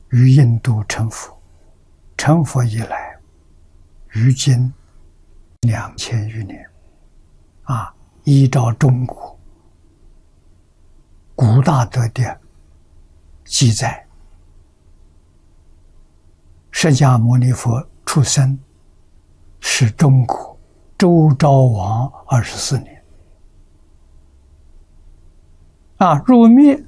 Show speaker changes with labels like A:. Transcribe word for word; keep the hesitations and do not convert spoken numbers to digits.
A: 于印度成佛，成佛以来，于今两千余年，啊，依照中国古大德的记载，释迦牟尼佛出生是中国周昭王二十四年，啊，入灭